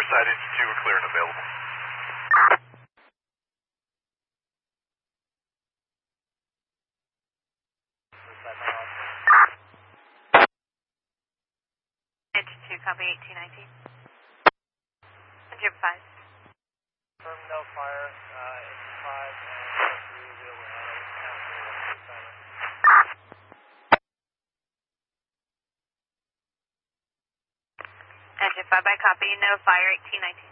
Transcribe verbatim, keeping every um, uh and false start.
Riverside, engine two, are clear and available. Engine two, copy eighteen nineteen. Engine five. Confirm no fire, uh, engine five, and three will eight seven. Engine five by copy, no fire, eighteen nineteen.